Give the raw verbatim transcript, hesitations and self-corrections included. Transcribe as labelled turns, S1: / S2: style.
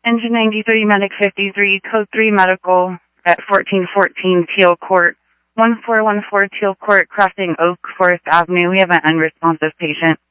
S1: Engine ninety-three, Medic fifty-three, Code three Medical at fourteen fourteen Teal Court, one four one four Teal Court, crossing Oak Forest Avenue. We have an unresponsive patient.